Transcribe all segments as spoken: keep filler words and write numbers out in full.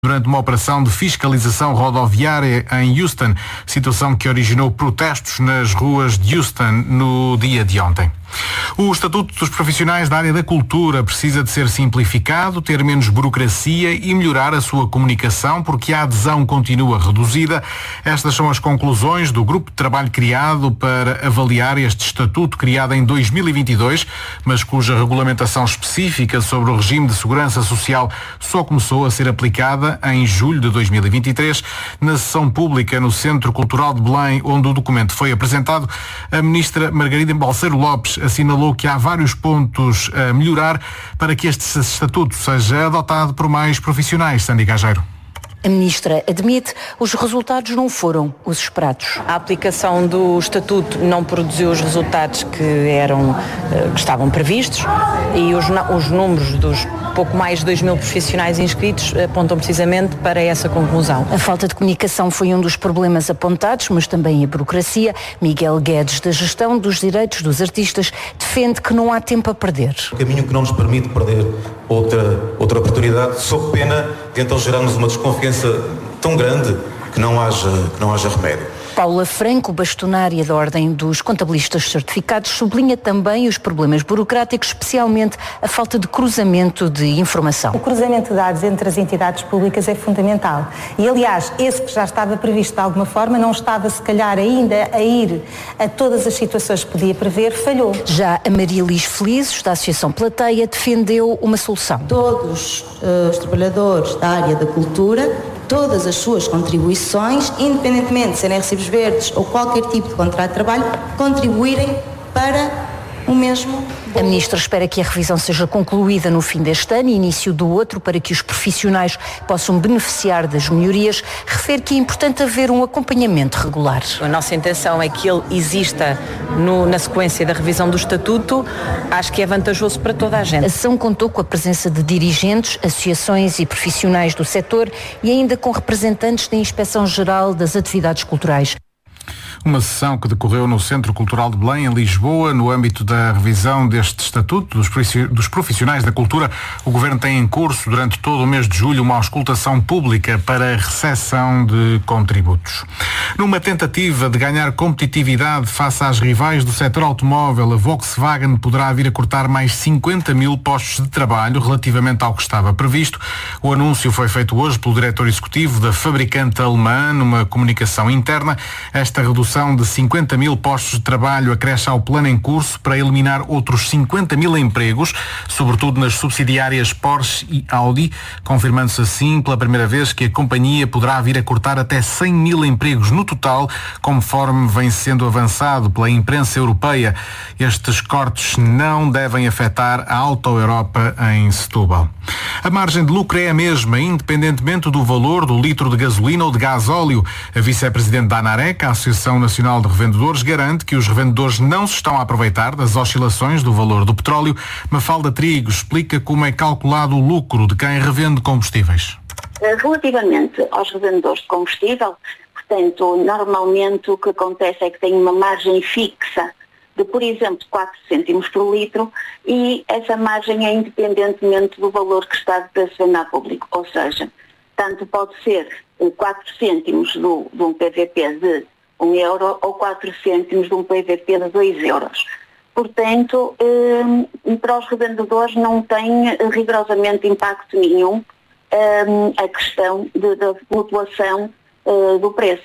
durante uma operação de fiscalização rodoviária em Houston, situação que originou protestos nas ruas de Houston no dia de ontem. O Estatuto dos Profissionais da área da cultura precisa de ser simplificado, ter menos burocracia e melhorar a sua comunicação, porque a adesão continua reduzida. Estas são as conclusões do grupo de trabalho criado para avaliar este Estatuto, criado em dois mil e vinte e dois, mas cuja regulamentação específica sobre o regime de segurança social só começou a ser aplicada em julho de dois mil e vinte e três. Na sessão pública no Centro Cultural de Belém, onde o documento foi apresentado, a ministra Margarida Balseiro Lopes assinalou que há vários pontos a melhorar para que este estatuto seja adotado por mais profissionais. Sandy Gageiro. A ministra admite os resultados não foram os esperados. A aplicação do Estatuto não produziu os resultados que eram, que estavam previstos e os, os números dos pouco mais de dois mil profissionais inscritos apontam precisamente para essa conclusão. A falta de comunicação foi um dos problemas apontados, mas também a burocracia. Miguel Guedes, da Gestão dos Direitos dos Artistas, defende que não há tempo a perder. O caminho que não nos permite perder outra, outra oportunidade, sob pena de então gerarmos uma desconfiança tão grande que não haja, que não haja remédio. Paula Franco, bastonária da Ordem dos Contabilistas Certificados, sublinha também os problemas burocráticos, especialmente a falta de cruzamento de informação. O cruzamento de dados entre as entidades públicas é fundamental. E, aliás, esse que já estava previsto de alguma forma, não estava, se calhar, ainda a ir a todas as situações que podia prever, falhou. Já a Maria Liz Felizes, da Associação Plateia, defendeu uma solução. Todos uh, os trabalhadores da área da cultura, todas as suas contribuições, independentemente de serem recibos verdes ou qualquer tipo de contrato de trabalho, contribuírem para o mesmo. A ministra espera que a revisão seja concluída no fim deste ano e início do outro, para que os profissionais possam beneficiar das melhorias. Refere que é importante haver um acompanhamento regular. A nossa intenção é que ele exista no, na sequência da revisão do Estatuto. Acho que é vantajoso para toda a gente. A sessão contou com a presença de dirigentes, associações e profissionais do setor e ainda com representantes da Inspeção-Geral das Atividades Culturais. Uma sessão que decorreu no Centro Cultural de Belém, em Lisboa, no âmbito da revisão deste Estatuto dos Profissionais da Cultura. O Governo tem em curso, durante todo o mês de julho, uma auscultação pública para a recepção de contributos. Numa tentativa de ganhar competitividade face às rivais do setor automóvel, a Volkswagen poderá vir a cortar mais cinquenta mil postos de trabalho relativamente ao que estava previsto. O anúncio foi feito hoje pelo diretor executivo da fabricante alemã numa comunicação interna. Esta redução de cinquenta mil postos de trabalho acresce ao plano em curso para eliminar outros cinquenta mil empregos, sobretudo nas subsidiárias Porsche e Audi, confirmando-se assim pela primeira vez que a companhia poderá vir a cortar até cem mil empregos no total, conforme vem sendo avançado pela imprensa europeia. Estes cortes não devem afetar a Auto Europa em Setúbal. A margem de lucro é a mesma, independentemente do valor do litro de gasolina ou de gasóleo. A vice-presidente da ANAREC, a Associação Nacional de Revendedores, garante que os revendedores não se estão a aproveitar das oscilações do valor do petróleo. Mafalda Trigo explica como é calculado o lucro de quem revende combustíveis. Relativamente aos revendedores de combustível, portanto, normalmente o que acontece é que tem uma margem fixa de, por exemplo, quatro cêntimos por litro, e essa margem é independentemente do valor que está de preço de venda a público. Ou seja, tanto pode ser quatro cêntimos do, de um P V P de um euro ou quatro cêntimos de um P V P de dois euros. Portanto, eh, para os revendedores não tem rigorosamente impacto nenhum eh, a questão de, da flutuação eh, do preço.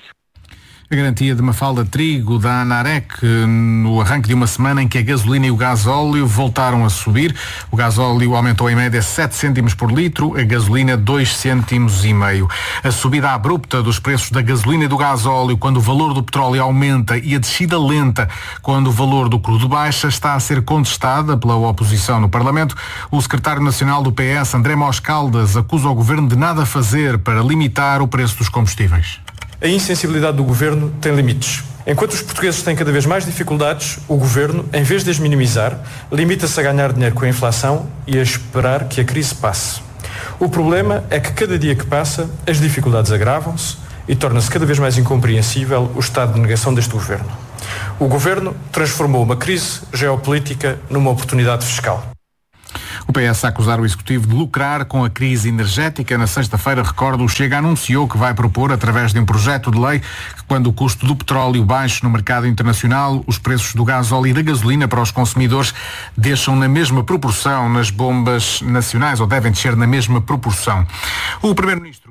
A garantia de Mafalda Trigo da ANAREC no arranque de uma semana em que a gasolina e o gasóleo voltaram a subir. O gasóleo aumentou em média sete cêntimos por litro, a gasolina dois cêntimos e meio. A subida abrupta dos preços da gasolina e do gasóleo quando o valor do petróleo aumenta e a descida lenta quando o valor do crudo baixa está a ser contestada pela oposição no Parlamento. O secretário nacional do P S, André Mós Caldas, acusa o governo de nada fazer para limitar o preço dos combustíveis. A insensibilidade do Governo tem limites. Enquanto os portugueses têm cada vez mais dificuldades, o Governo, em vez de as minimizar, limita-se a ganhar dinheiro com a inflação e a esperar que a crise passe. O problema é que cada dia que passa, as dificuldades agravam-se e torna-se cada vez mais incompreensível o estado de negação deste Governo. O Governo transformou uma crise geopolítica numa oportunidade fiscal. O P S a acusar o Executivo de lucrar com a crise energética. Na sexta-feira, recordo, o Chega anunciou que vai propor, através de um projeto de lei, que quando o custo do petróleo baixe no mercado internacional, os preços do gasóleo e da gasolina para os consumidores deixam na mesma proporção nas bombas nacionais, ou devem descer na mesma proporção. O Primeiro-Ministro